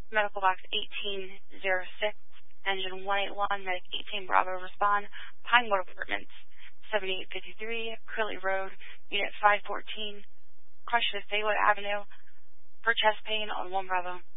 Medical Box 1806, Engine 181, Medic 18 Bravo, respond. Pinewood Apartments, 7853, Curly Road, Unit 514, crushed to Saywood Avenue for chest pain on 1 Bravo.